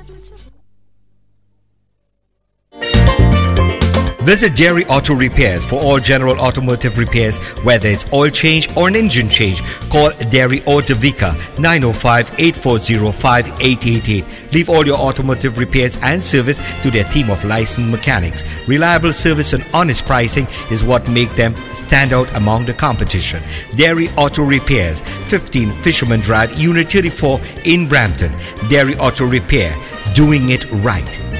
Visit Dairy Auto Repairs for all general automotive repairs, whether it's oil change or an engine change. Call Dairy Auto Vika 905-840-5888. Leave all your automotive repairs and service to their team of licensed mechanics. Reliable service and honest pricing is what make them stand out among the competition. Dairy Auto Repairs, 15 Fisherman Drive, Unit 34 in Brampton. Dairy Auto Repair, doing it right.